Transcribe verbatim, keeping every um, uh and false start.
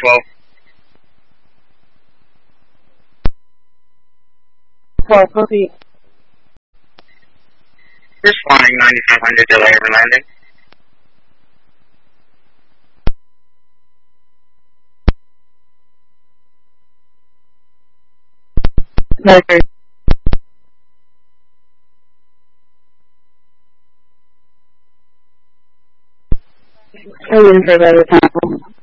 twelve. twelve, proceed. Responding ninety-five hundred, delay over landing. Mercury. I'm waiting for another time.